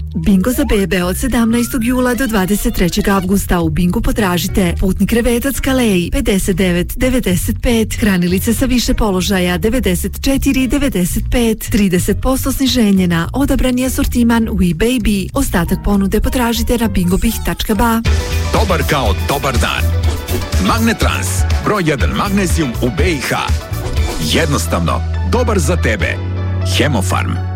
Bingo za bebe od 17. jula do 23. avgusta. U Bingu potražite putni krevetac Kalei 59,95, hranilice sa više položaja 94,95, 30% sniženje na odabrani asortiman We Baby. Ostatak ponude potražite na bingobih.ba. Dobar kao dobar dan. Magnetrans, broj 1 magnezijum u BiH. Jednostavno, dobar za tebe. Hemofarm.